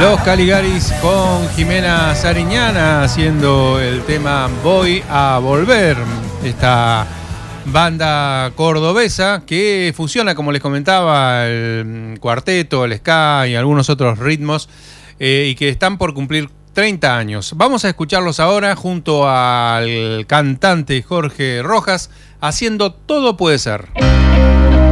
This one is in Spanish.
Los Caligaris con Jimena Sariñana haciendo el tema Voy a Volver. Esta banda cordobesa que fusiona, como les comentaba, el cuarteto, el ska y algunos otros ritmos y que están por cumplir 30 años. Vamos a escucharlos ahora junto al cantante Jorge Rojas haciendo Todo Puede Ser.